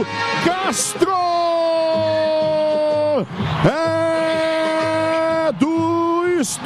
Castro! É do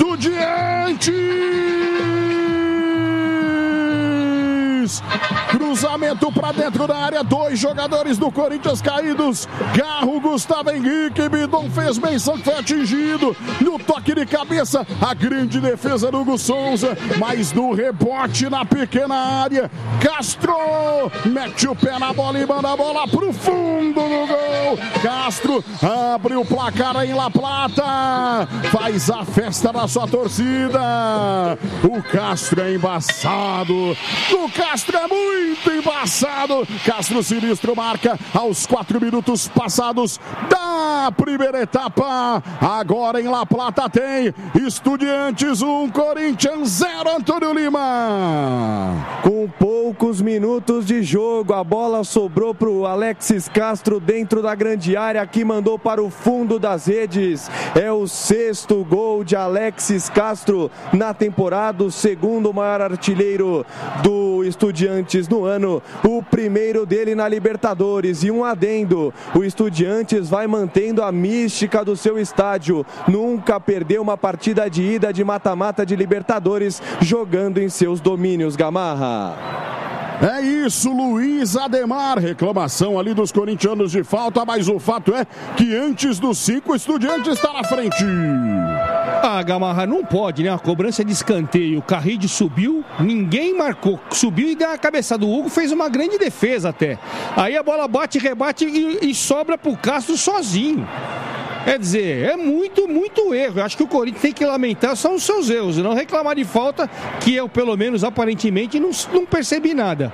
Estudiantes! Cruzamento para dentro da área, 2 jogadores do Corinthians caídos. Garro, Gustavo Henrique, Bidon fez menção que foi atingido. No toque de cabeça, a grande defesa do Hugo Souza, mas no rebote na pequena área, Castro mete o pé na bola e manda a bola pro fundo do gol. Castro abre o placar em La Plata, faz a festa da sua torcida. O Castro é embaçado, o Castro é muito embaçado. Castro Sinistro marca aos 4 minutos passados da primeira etapa. Agora em La Plata tem Estudiantes 1, Corinthians 0, Antônio Lima. Com poucos minutos de jogo, a bola sobrou para o Alexis Castro dentro da grande área, que mandou para o fundo das redes. É o 6º gol de Alexis Castro na temporada, o 2º maior artilheiro do Estudiantes no ano, o primeiro dele na Libertadores. E um adendo, o Estudiantes vai mantendo a mística do seu estádio, nunca perdeu uma partida de ida de mata-mata de Libertadores jogando em seus domínios, Gamarra. É isso, Luiz Ademar, reclamação ali dos corintianos de falta, mas o fato é que antes dos 5 o Estudiantes está na frente. Ah, Gamarra, não pode, né? A cobrança de escanteio, o Carride subiu, ninguém marcou, subiu e deu a cabeçada. O Hugo fez uma grande defesa até. Aí a bola bate, rebate e sobra pro Castro sozinho. Quer dizer, é muito, muito erro. Eu acho que o Corinthians tem que lamentar só os seus erros, não reclamar de falta, que eu, pelo menos, aparentemente, não percebi nada.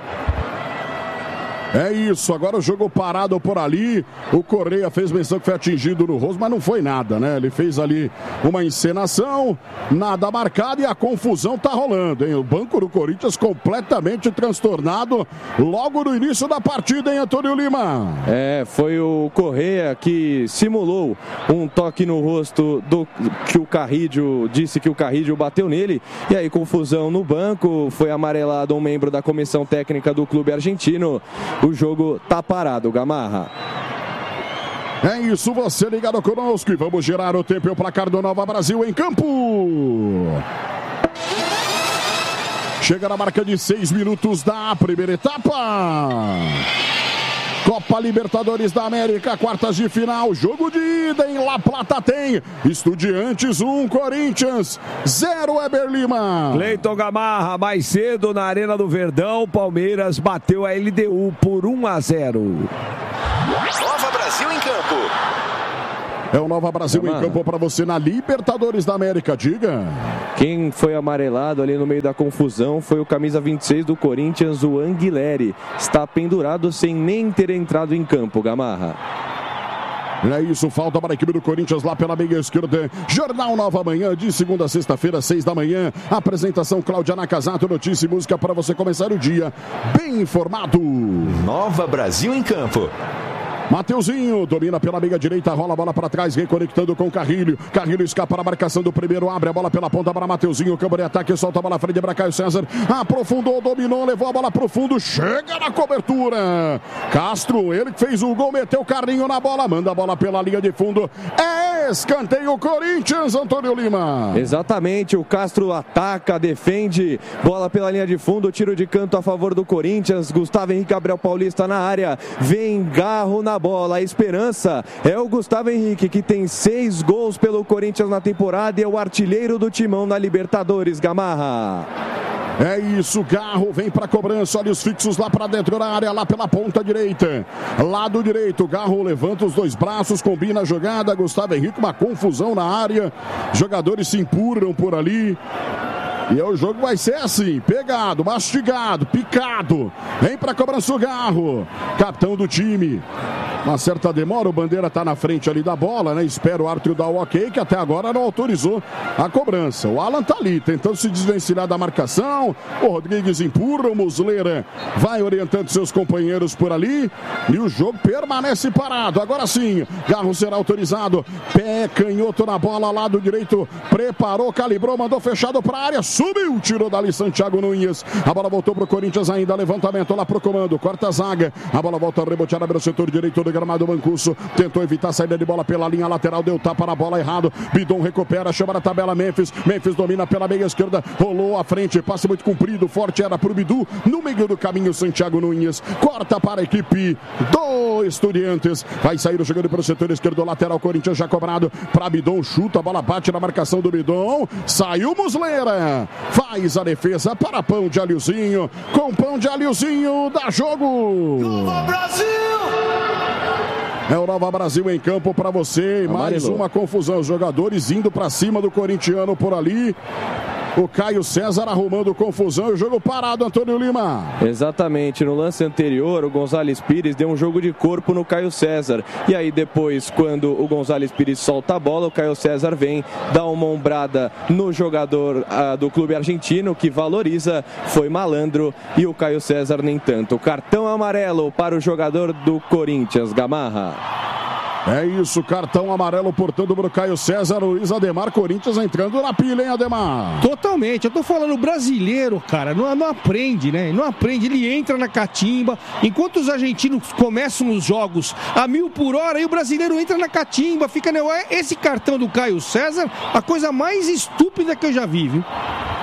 É isso, agora o jogo parado por ali, o Correia fez menção que foi atingido no rosto, mas não foi nada, né? Ele fez ali uma encenação, nada marcado e a confusão tá rolando, hein? O banco do Corinthians completamente transtornado logo no início da partida, hein, Antônio Lima? É, foi o Correia que simulou um toque no rosto que o Carrídio disse que o Carrídio bateu nele, e aí confusão no banco, foi amarelado um membro da comissão técnica do clube argentino. O jogo tá parado, Gamarra. É isso, você ligado conosco e vamos girar o tempo e o placar do Nova Brasil em campo. Chega na marca de 6 minutos da primeira etapa. Copa Libertadores da América, quartas de final, jogo de ida em La Plata tem Estudiantes 1, Corinthians 0, Weber Lima. Cleiton Gamarra, mais cedo na Arena do Verdão, Palmeiras bateu a LDU por 1-0. Nova Brasil em campo. É o Nova Brasil em campo para você na Libertadores da América, diga. Quem foi amarelado ali no meio da confusão foi o camisa 26 do Corinthians, o Anguilleri. Está pendurado sem nem ter entrado em campo, Gamarra. É isso, falta para a equipe do Corinthians lá pela meia esquerda. Jornal Nova Manhã, de segunda a sexta-feira, 6 da manhã. Apresentação Cláudia Nakazato, notícia e música para você começar o dia bem informado. Nova Brasil em campo. Mateuzinho domina pela meia direita, rola a bola para trás, reconectando com o Carrilho. Carrilho escapa na marcação do primeiro, abre a bola pela ponta para Mateuzinho, campo de ataque, solta a bola à frente para Caio César. Aprofundou, dominou, levou a bola para o fundo, chega na cobertura. Castro, ele que fez o gol, meteu o carrinho na bola, manda a bola pela linha de fundo. É escanteio Corinthians, Antônio Lima. Exatamente, o Castro ataca, defende, bola pela linha de fundo, tiro de canto a favor do Corinthians. Gustavo Henrique, Gabriel Paulista na área, vem Garro na bola. A esperança é o Gustavo Henrique, que tem 6 gols pelo Corinthians na temporada e é o artilheiro do timão na Libertadores, Gamarra. É isso, Garro vem para cobrança, olha os fixos lá para dentro da área, lá pela ponta direita. Lado direito, Garro levanta os 2 braços, combina a jogada, Gustavo Henrique, uma confusão na área, jogadores se empurram por ali. E o jogo vai ser assim, pegado, mastigado, picado. Vem para cobrança o Garro, capitão do time. Uma certa demora, o Bandeira está na frente ali da bola, né? Espera o árbitro dar o ok, que até agora não autorizou a cobrança. O Alan tá ali, tentando se desvencilhar da marcação. O Rodrigues empurra, o Muslera vai orientando seus companheiros por ali. E o jogo permanece parado. Agora sim, Garro será autorizado. Pé canhoto na bola, lado direito. Preparou, calibrou, mandou fechado para a área. Subiu, tirou dali Santiago Nunes. A bola voltou pro Corinthians ainda. Levantamento lá pro comando. Corta a zaga. A bola volta a rebotear no setor direito do gramado. Mancuso tentou evitar a saída de bola pela linha lateral. Deu tapa na bola errado. Bidon recupera, chama na tabela Memphis. Memphis domina pela meia esquerda. Rolou à frente. Passe muito comprido. Forte era pro Bidu. No meio do caminho, Santiago Nunes. Corta para a equipe do Estudiantes. Vai sair o jogador para o setor esquerdo. Lateral Corinthians já cobrado para Bidon. Chuta. A bola bate na marcação do Bidon. Saiu Muslera. Faz a defesa para Pão de Aliozinho. Com Pão de Aliozinho dá jogo. Nova Brasil! É o Nova Brasil em campo para você. Mais uma confusão. Os jogadores indo para cima do corintiano por ali. O Caio César arrumando confusão e o jogo parado, Antônio Lima. Exatamente, no lance anterior o Gonzalez Pires deu um jogo de corpo no Caio César. E aí depois, quando o Gonzalez Pires solta a bola, o Caio César vem, dá uma ombrada no jogador do clube argentino, que valoriza, foi malandro, e o Caio César nem tanto. Cartão amarelo para o jogador do Corinthians, Gamarra. É isso, cartão amarelo, portanto, para o Caio César. Luiz Ademar, Corinthians entrando na pilha, hein, Ademar? Totalmente, eu tô falando brasileiro, cara, não aprende, né? Não aprende, ele entra na catimba, enquanto os argentinos começam os jogos a 1000 por hora, e o brasileiro entra na catimba, fica... Esse cartão do Caio César, a coisa mais estúpida que eu já vi, viu?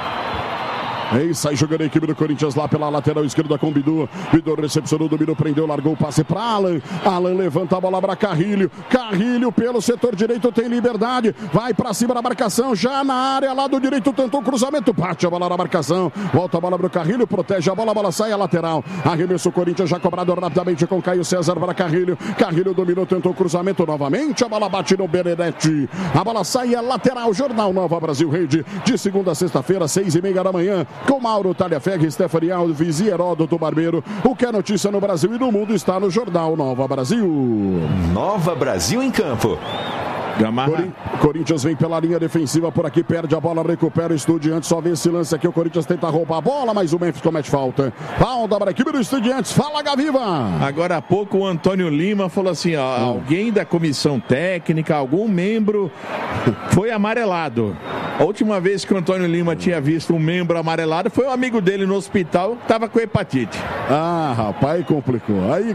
É isso aí, jogando a equipe do Corinthians lá pela lateral esquerda com Bidu. Bidu recepcionou, dominou, prendeu, largou o passe para Alan. Alan levanta a bola para Carrilho. Carrilho pelo setor direito tem liberdade. Vai para cima da marcação, já na área, lado direito, tentou o cruzamento. Bate a bola na marcação. Volta a bola para o Carrilho, protege a bola sai a lateral. Arremesso o Corinthians já cobrado rapidamente com Caio César para Carrilho. Carrilho dominou, tentou o cruzamento novamente. A bola bate no Benedetti. A bola sai a lateral. Jornal Nova Brasil Rede, de segunda a sexta-feira, 6:30 da manhã. Com Mauro Talhaferri, Stephanie Alves e Heródoto Barbeiro. O que é notícia no Brasil e no mundo está no Jornal Nova Brasil. Nova Brasil em campo. Corinthians vem pela linha defensiva por aqui, perde a bola, recupera o Estudiantes, só vê esse lance aqui, o Corinthians tenta roubar a bola, mas o Memphis comete falta. Falta para a equipe do Estudiantes, fala Gaviva. Agora há pouco o Antônio Lima falou assim, ó, alguém da comissão técnica, algum membro foi amarelado. A última vez que o Antônio Lima tinha visto um membro amarelado foi um amigo dele no hospital que estava com hepatite. Ah, rapaz, aí complicou.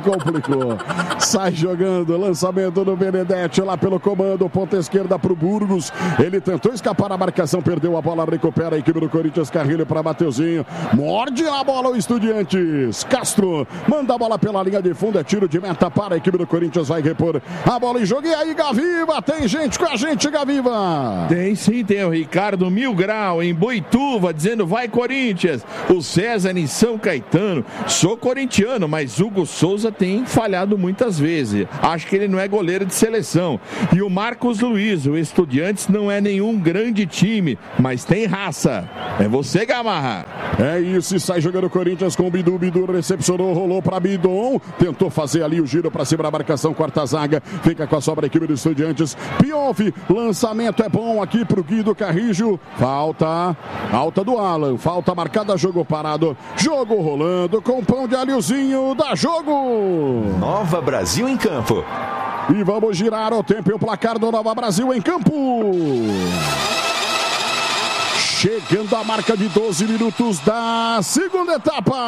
Sai jogando, lançamento do Benedetti lá pelo comando, ponta esquerda para o Burgos. Ele tentou escapar da marcação, perdeu a bola, recupera a equipe do Corinthians. Carrilho para Mateuzinho, morde a bola o Estudiantes. Castro manda a bola pela linha de fundo, é tiro de meta para a equipe do Corinthians, vai repor a bola em jogo. E aí, Gaviva, tem gente com a gente, Gaviva? Tem sim, tem o Ricardo Mil Grau em Boituva dizendo vai Corinthians. O César em São Caetano, sou corintiano, mas Hugo Souza tem falhado muitas vezes, acho que ele não é goleiro de seleção. E o Marcos Luiz, o Estudiantes não é nenhum grande time, mas tem raça. É você, Gamarra. É isso, e sai jogando o Corinthians com o Bidu. Bidu recepcionou, rolou para Bidon, tentou fazer ali o giro para cima da marcação, quarta zaga, fica com a sobra a equipe do Estudiantes. Pionfi, lançamento é bom aqui pro Guido Carrijo. Falta do Alan, falta marcada, jogo parado, jogo rolando com Pão de Aliozinho, dá jogo. Nova Brasil em campo. E vamos girar o tempo e o placar do Nova Brasil em campo. Chegando a marca de 12 minutos da segunda etapa.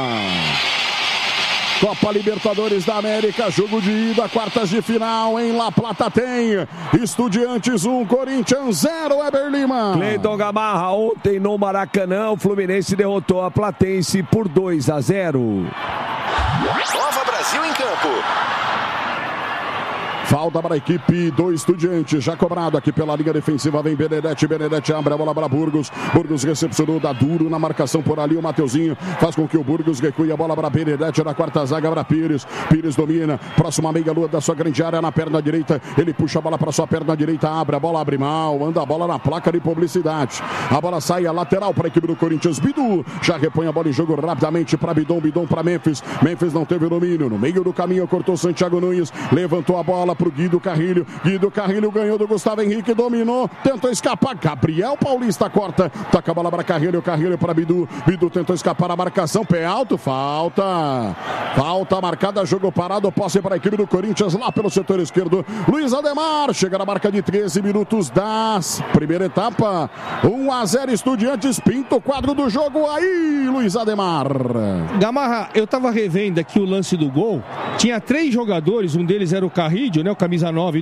Copa Libertadores da América, jogo de ida, quartas de final em La Plata tem Estudiantes 1, Corinthians 0, Weber Lima. Cleiton Gamarra, ontem no Maracanã, o Fluminense derrotou a Platense por 2-0. Nova Brasil em campo. Falta para a equipe do Estudiantes, já cobrado aqui pela linha defensiva, vem Benedetti abre a bola para Burgos recepcionou, dá duro na marcação por ali, o Mateuzinho faz com que o Burgos recue a bola para Benedetti, na quarta zaga para Pires domina, próxima meia-lua da sua grande área, na perna direita, ele puxa a bola para sua perna direita, abre a bola, abre mal, manda a bola na placa de publicidade, a bola sai a lateral para a equipe do Corinthians, Bidu já repõe a bola em jogo rapidamente para Bidon para Memphis não teve domínio, no meio do caminho cortou Santiago Nunes, levantou a bola para o Guido Carrilho ganhou do Gustavo Henrique, dominou, tentou escapar, Gabriel Paulista corta, toca a bola para Carrilho para Bidu tentou escapar a marcação, pé alto, falta marcada, jogo parado, posse para a equipe do Corinthians lá pelo setor esquerdo, Luiz Ademar chega na marca de 13 minutos da primeira etapa, 1-0 Estudiantes, pinta o quadro do jogo aí, Luiz Ademar. Gamarra, eu tava revendo aqui o lance do gol, tinha 3 jogadores, um deles era o Carrillo, né, o camisa 9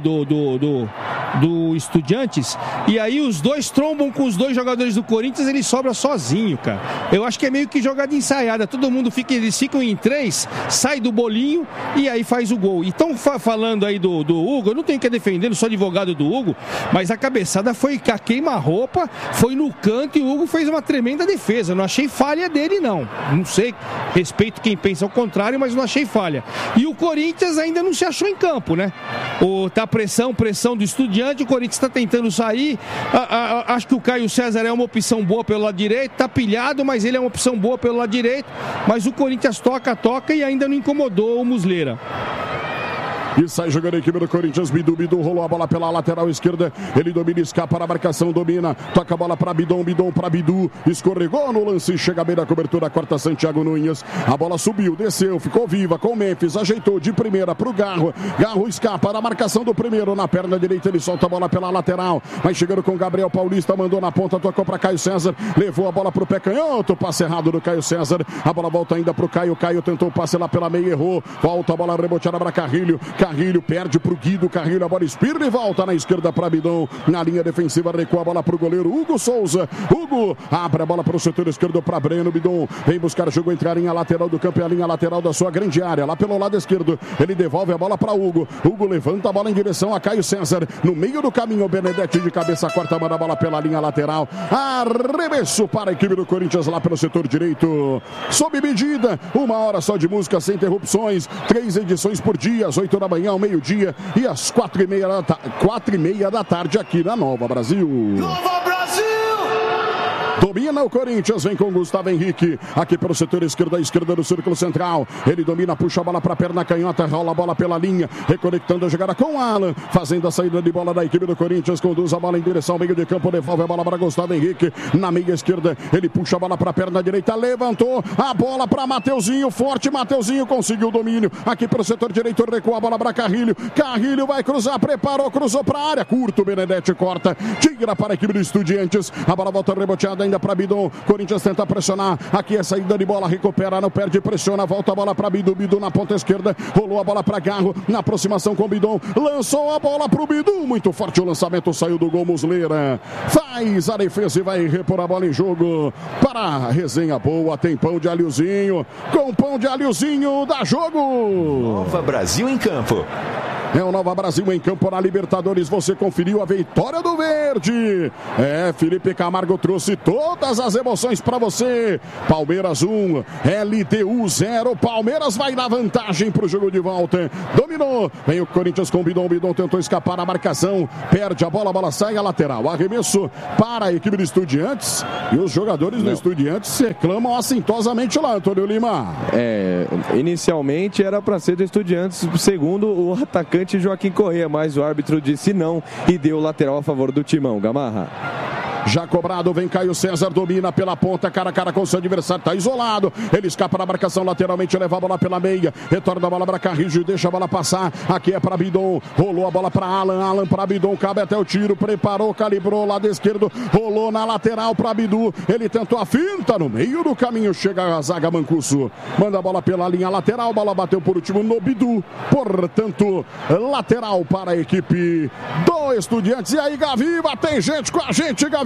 do Estudiantes, e aí os dois trombam com os 2 jogadores do Corinthians, ele sobra sozinho, cara. Eu acho que é meio que jogada ensaiada, eles ficam em 3, sai do bolinho e aí faz o gol. E estão falando aí do Hugo, eu não tenho que defender, não sou advogado do Hugo, mas a cabeçada foi a queima-roupa, foi no canto e o Hugo fez uma tremenda defesa, não achei falha dele não sei, respeito quem pensa ao contrário, mas não achei falha. E o Corinthians ainda não se achou em campo, né? Tá pressão do Estudiante, o Corinthians está tentando sair, acho que o Caio César é uma opção boa pelo lado direito, tá pilhado, mas ele é uma opção boa pelo lado direito, mas o Corinthians toca e ainda não incomodou o Muslera. E sai jogando a equipe do Corinthians, Bidu rolou a bola pela lateral esquerda, ele domina, escapa na marcação, domina, toca a bola para Bidon para Bidu, escorregou no lance, chega bem da cobertura, corta Santiago Nunes, a bola subiu, desceu, ficou viva com o Memphis, ajeitou de primeira para o Garro escapa na marcação do primeiro, na perna direita ele solta a bola pela lateral, vai chegando com Gabriel Paulista, mandou na ponta, tocou para Caio César, levou a bola para o pé canhoto, passe errado do Caio César, a bola volta ainda para o Caio tentou o passe lá pela meia, errou, volta a bola reboteada para Carrilho perde pro Guido, Carrilho, a bola espirra e volta na esquerda para Bidon, na linha defensiva recua a bola pro goleiro Hugo Souza, Hugo abre a bola para o setor esquerdo para Breno, Bidon vem buscar jogo entre a linha lateral do campo e a linha lateral da sua grande área, lá pelo lado esquerdo, ele devolve a bola para Hugo levanta a bola em direção a Caio César, no meio do caminho, Benedetti de cabeça, corta, manda a bola pela linha lateral, arremesso para a equipe do Corinthians lá pelo setor direito, sob medida, 1 hora só de música sem interrupções, 3 edições por dia, às 8 da manhã, ao meio-dia e às 4h30 da tarde aqui na Nova Brasil. Nova Brasil! Domina o Corinthians, vem com Gustavo Henrique, aqui pelo setor esquerdo, à esquerda do círculo central. Ele domina, puxa a bola para a perna canhota, rola a bola pela linha, reconectando a jogada com o Alan, fazendo a saída de bola da equipe do Corinthians, conduz a bola em direção ao meio de campo, devolve a bola para Gustavo Henrique, na meia esquerda, ele puxa a bola para a perna direita, levantou a bola para Mateuzinho, forte Mateuzinho, conseguiu o domínio, aqui pelo setor direito, recua a bola para Carrilho vai cruzar, cruzou para a área, curto, Benedetti corta, tira para a equipe do Estudiantes, a bola volta reboteada ainda para Bidon, Corinthians tenta pressionar, aqui é saída de bola, recupera, não perde, pressiona, volta a bola para Bidu na ponta esquerda, rolou a bola para Garro, na aproximação com Bidon, lançou a bola para o Bidu, muito forte o lançamento, saiu do gol, Muslera faz a defesa e vai repor a bola em jogo para a resenha boa, tem pão de alhozinho, com pão de alhozinho dá jogo. Nova Brasil em campo. É o Nova Brasil em campo na Libertadores. Você conferiu a vitória do Verde. Felipe Camargo trouxe todas as emoções para você. Palmeiras 1, LDU 0. Palmeiras vai dar vantagem para o jogo de volta. Dominou. Vem o Corinthians com o Bidon. Bidon tentou escapar na marcação. Perde a bola sai a lateral. Arremesso para a equipe do Estudiantes. E os jogadores do Estudiantes reclamam assintosamente lá, Antônio Lima. Inicialmente era para ser do Estudiantes, segundo o atacante Joaquim Corrêa, mas o árbitro disse não e deu lateral a favor do Timão. Gamarra. Já cobrado, vem Caio César, domina pela ponta, cara a cara com o seu adversário, tá isolado, ele escapa na marcação lateralmente, leva a bola pela meia, retorna a bola para Carrillo, deixa a bola passar, aqui é para Bidon, rolou a bola para Alan para Bidon, cabe até o tiro, preparou, calibrou, lado esquerdo, rolou na lateral para Bidu, ele tentou a finta, no meio do caminho, chega a zaga Mancuso, manda a bola pela linha lateral, bola bateu por último no Bidu, portanto, lateral para a equipe do Estudiantes. E aí, Gaviva, tem gente com a gente, Gaviva.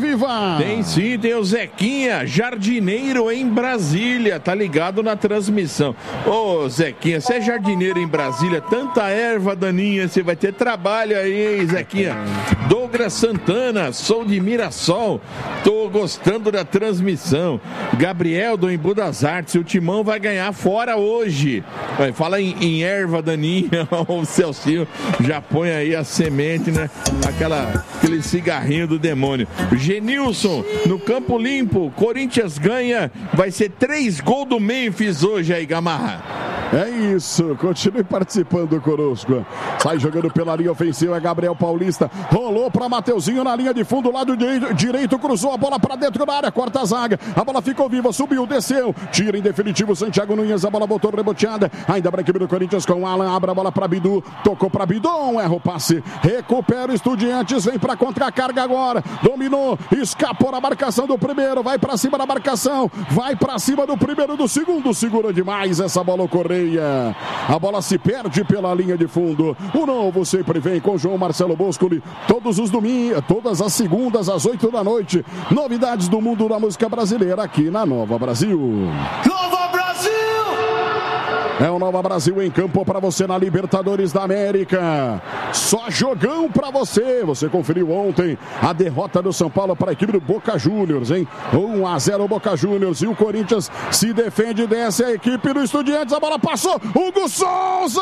Viva! Tem sim, tem o Zequinha, jardineiro em Brasília, tá ligado na transmissão. Ô Zequinha, você é jardineiro em Brasília, tanta erva daninha, você vai ter trabalho aí, hein, Zequinha? Douglas Santana, sou de Mirassol, tô gostando da transmissão. Gabriel do Embu das Artes, o Timão vai ganhar fora hoje. Fala em erva daninha, o Celcinho já põe aí a semente, né? Aquele cigarrinho do demônio. Genilson, no Campo Limpo, Corinthians ganha, vai ser 3 gols do Memphis hoje aí, Gamarra. É isso, continue participando conosco. Sai jogando pela linha ofensiva, Gabriel Paulista. Rolou para Mateuzinho na linha de fundo, lado direito, cruzou a bola para dentro da área, corta a zaga. A bola ficou viva, subiu, desceu. Tira em definitivo, Santiago Nunes, a bola botou reboteada. Ainda para a equipe do Corinthians com o Alan, abre a bola para Bidu. Tocou para Bidon, erra o passe. Recupera o Estudiantes, vem para contra-carga agora. Dominou, escapou na marcação do primeiro, vai para cima da marcação. Vai para cima do primeiro, do segundo, segura demais essa bola, o Correia. A bola se perde pela linha de fundo. O novo sempre vem com João Marcelo Boscoli. Todos os domingos, todas as segundas às 8 da noite. Novidades do mundo da música brasileira aqui na Nova Brasil. Nova Brasil! É o Nova Brasil em campo para você na Libertadores da América. Só jogão para você. Você conferiu ontem a derrota do São Paulo para a equipe do Boca Juniors, hein? 1-0 Boca Juniors. E o Corinthians se defende dessa equipe do Estudiantes. A bola passou. Hugo Souza!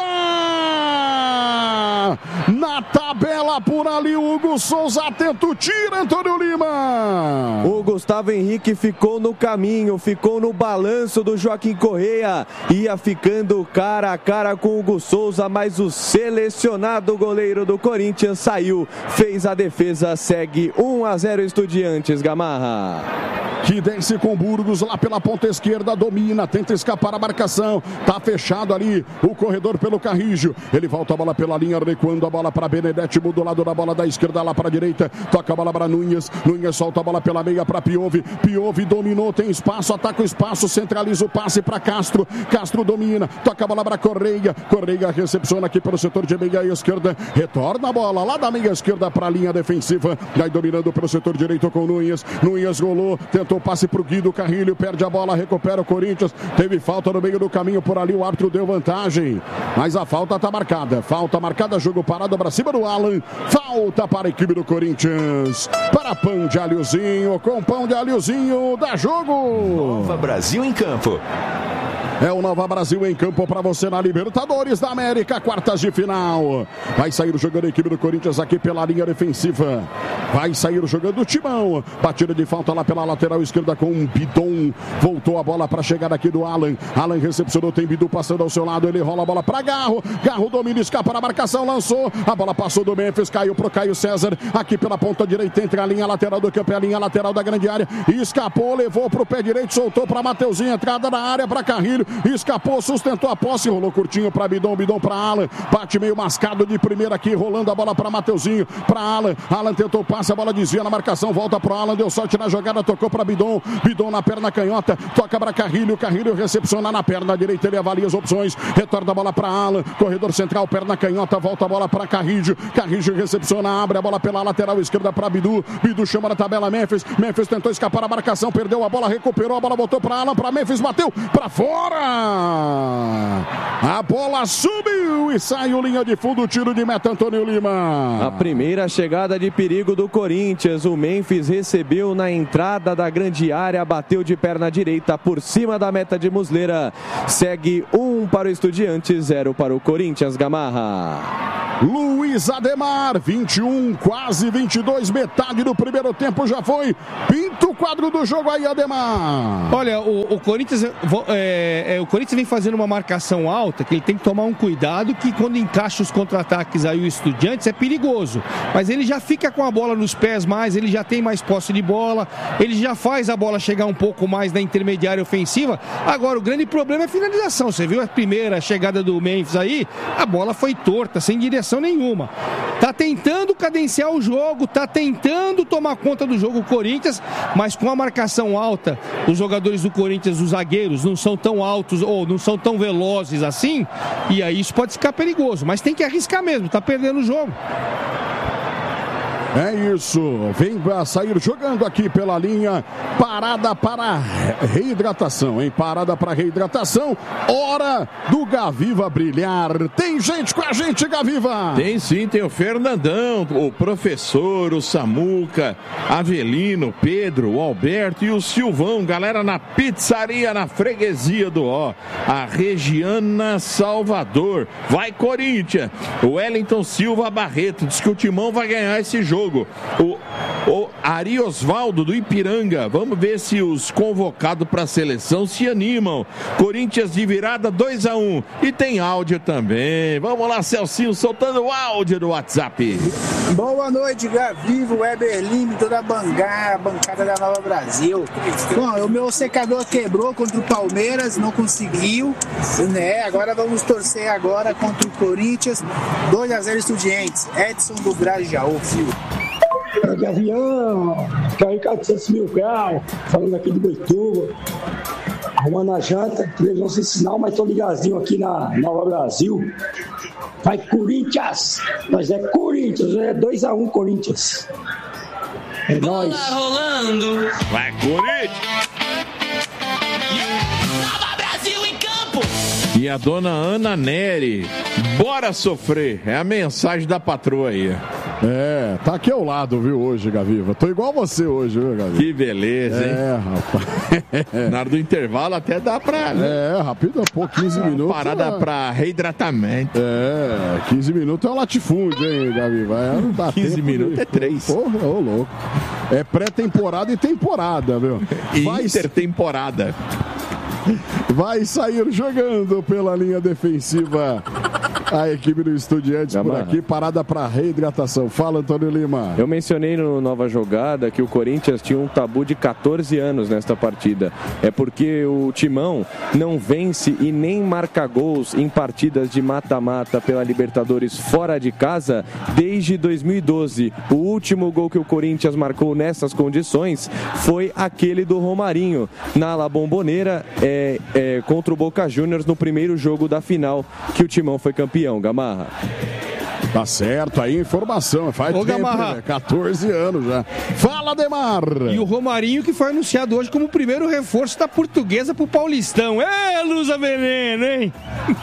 Na tabela por ali, o Hugo Souza tenta o tiro, Antônio Lima. O Gustavo Henrique ficou no caminho, ficou no balanço do Joaquim Correia. Ia ficando cara a cara com o Hugo Souza, mas o selecionado goleiro do Corinthians saiu, fez a defesa, segue 1-0 Estudiantes, Gamarra. Que desce com Burgos lá pela ponta esquerda, domina, tenta escapar a marcação, tá fechado ali o corredor pelo Carrijo, ele volta a bola pela linha, recuando a bola para Benedetti, muda o lado da bola da esquerda lá para a direita, toca a bola para Nunes, Nunes solta a bola pela meia para Piove, Piove dominou, tem espaço, ataca o espaço, centraliza o passe para Castro, Castro domina, toca a bola para Correia, Correia recepciona aqui pelo setor de meia esquerda, retorna a bola lá da meia esquerda para a linha defensiva, vai dominando pelo setor direito com Nunes, Nunes rolou, tentou o passe para o Guido Carrilho, perde a bola, recupera o Corinthians, teve falta no meio do caminho por ali, o árbitro deu vantagem, mas a falta está marcada, jogo parado para cima do Alan, falta para a equipe do Corinthians, para Pão de Alhozinho, com Pão de Alhozinho, dá jogo. Nova Brasil em campo. É o Nova Brasil em campo para você na Libertadores da América, quartas de final. Vai sair jogando a equipe do Corinthians aqui pela linha defensiva. Vai sair jogando o Timão. Batida de falta lá pela lateral esquerda com um Bidon. Voltou a bola para a chegada aqui do Alan. Alan recepcionou, tem Bidu passando ao seu lado. Ele rola a bola para Garro. Garro domina, escapa na marcação, lançou. A bola passou do Memphis, caiu pro Caio César. Aqui pela ponta direita, entre a linha lateral do campo e a linha lateral da grande área. Escapou, levou pro pé direito, soltou para Mateuzinho. Entrada na área para Carrilho. Escapou, sustentou a posse, rolou curtinho para Bidon, Bidon para Alan, bate meio mascado de primeira aqui, rolando a bola para Mateuzinho, para Alan, Alan tentou o passe, a bola desvia na marcação, volta para Alan, deu sorte na jogada, tocou para Bidon, Bidon na perna canhota, toca para Carrilho, Carrilho recepciona na perna direita, ele avalia as opções, retorna a bola para Alan, corredor central, perna canhota, volta a bola para Carrilho, Carrilho recepciona, abre a bola pela lateral esquerda para Bidu, Bidu chama na tabela Memphis, Memphis tentou escapar da marcação, perdeu a bola, recuperou a bola, botou para Alan, para Memphis, bateu para fora! A bola subiu e saiu linha de fundo, tiro de meta, Antônio Lima. A primeira chegada de perigo do Corinthians, o Memphis recebeu na entrada da grande área, bateu de perna direita por cima da meta de Muslera. Segue 1 para o Estudiantes, 0 para o Corinthians, Gamarra. Luiz Ademar, 21, quase 22, metade do primeiro tempo já foi. Pinta o quadro do jogo aí, Ademar. Olha, o Corinthians vem fazendo uma marcação alta, que ele tem que tomar um cuidado, que quando encaixa os contra-ataques aí o Estudiantes é perigoso, mas ele já fica com a bola nos pés mais, ele já tem mais posse de bola, ele já faz a bola chegar um pouco mais na intermediária ofensiva. Agora o grande problema é a finalização. Você viu a primeira chegada do Memphis aí, a bola foi torta, sem direção nenhuma. Tá tentando cadenciar o jogo, tá tentando tomar conta do jogo o Corinthians, mas com a marcação alta, os jogadores do Corinthians, os zagueiros, não são tão altos ou não são tão velozes assim, e aí isso pode ficar perigoso, mas tem que arriscar mesmo, tá perdendo o jogo. É isso, vem sair jogando aqui pela linha, parada para reidratação, hein? Parada para reidratação, hora do Gaviva brilhar. Tem gente com a gente, Gaviva? Tem sim, tem o Fernandão, o professor, o Samuca, Avelino, Pedro, o Alberto e o Silvão, galera na pizzaria, na freguesia do Ó, a Regiana Salvador. Vai Corinthians, o Wellington Silva Barreto, diz que o Timão vai ganhar esse jogo. O Ari Osvaldo do Ipiranga, vamos ver se os convocados para a seleção se animam. Corinthians de virada 2-1 e tem áudio também. Vamos lá, Celcinho, soltando o áudio do WhatsApp. Boa noite, Gavivo, Weber Lima, toda a bancada da Nova Brasil. Bom, o meu secador quebrou contra o Palmeiras, não conseguiu, né? Agora vamos torcer agora contra o Corinthians, 2-0 Estudiantes. Edson do Grajaú, filho. Gavião, Caio 400 mil graus, falando aqui de Boituva, arrumando a janta, televisão sem sinal, mas tô ligadinho aqui na Nova Brasil. Vai Corinthians, nós é Corinthians, é 2-1 Corinthians. É nóis. Rolando. Vai Corinthians. Nova Brasil em campo. E a dona Ana Neri, bora sofrer, é a mensagem da patroa aí. É, tá aqui ao lado, viu, hoje, Gaviva. Tô igual você hoje, viu, Gaviva? Que beleza, hein? Rapaz. Na hora do intervalo até dá pra... É, rápido, pô, 15 minutos. Parada pra reidratamento. 15 minutos é o latifúndio, hein, Gaviva? Não dá 15 minutos é 3. Porra, ô louco. É pré-temporada e temporada, viu? Intertemporada. Vai sair jogando pela linha defensiva a equipe do Estudiantes por aqui, parada para reidratação. Fala, Antônio Lima. Eu mencionei no Nova Jogada que o Corinthians tinha um tabu de 14 anos nesta partida. É porque o Timão não vence e nem marca gols em partidas de mata-mata pela Libertadores fora de casa desde 2012. O último gol que o Corinthians marcou nessas condições foi aquele do Romarinho, na La Bombonera, contra o Boca Juniors no primeiro jogo da final, que o Timão foi campeão, Gamarra. Tá certo, aí informação, faz tempo, Gamarra. 14 anos já. Fala, Demar! E o Romarinho que foi anunciado hoje como o primeiro reforço da Portuguesa pro Paulistão. Lusa Veneno, hein?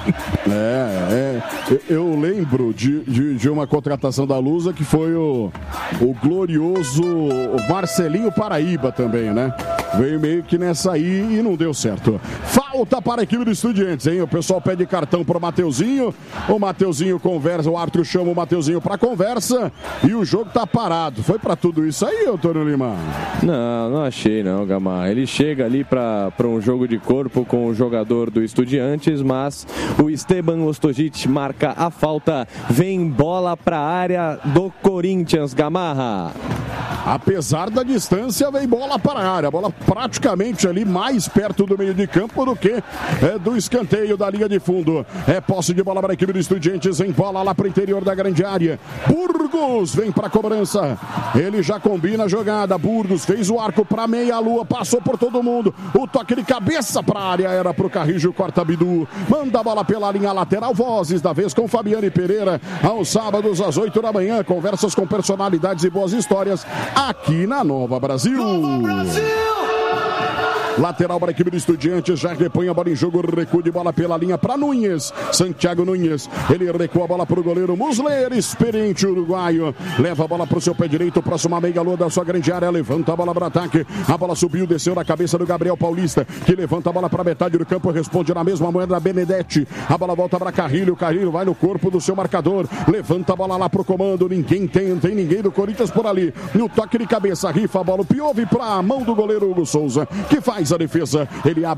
Eu lembro de uma contratação da Lusa que foi o glorioso Marcelinho Paraíba também, né? Veio meio que nessa aí e não deu certo. Falta para a equipe do Estudiantes, hein? O pessoal pede cartão pro Mateuzinho. O Mateuzinho conversa, o árbitro chama o Mateuzinho pra conversa e o jogo tá parado. Foi pra tudo isso aí, Antônio Lima? Não achei não, Gamarra. Ele chega ali pra um jogo de corpo com o jogador do Estudiantes, mas o Esteban Ostojic marca a falta. Vem bola pra área do Corinthians, Gamarra. Apesar da distância, vem bola para a área. Bola praticamente ali mais perto do meio de campo do que do escanteio da linha de fundo. É posse de bola para a equipe do Estudiantes. Em bola lá para o interior da grande área. Burgos vem para a cobrança. Ele já combina a jogada. Burgos fez o arco para meia-lua. Passou por todo mundo. O toque de cabeça para a área era para o Carrijo. Corta Bidu. Manda a bola pela linha lateral. Vozes da vez com Fabiane Pereira. Aos sábados às 8 da manhã. Conversas com personalidades e boas histórias. Aqui na Nova Brasil. Nova Brasil! Lateral para a equipe do Estudiantes, já repõe a bola em jogo, recuo de bola pela linha para Nunes, Santiago Nunes, ele recua a bola para o goleiro Musler, experiente uruguaio, leva a bola para o seu pé direito, próxima meia-lua da sua grande área, levanta a bola para ataque, a bola subiu, desceu na cabeça do Gabriel Paulista, que levanta a bola para metade do campo, responde na mesma moeda da Benedetti, a bola volta para Carrilho, Carrilho vai no corpo do seu marcador, levanta a bola lá para o comando, ninguém tem ninguém do Corinthians por ali, no toque de cabeça, rifa a bola, o Piove para a mão do goleiro Hugo Souza, que faz a defesa, ele abre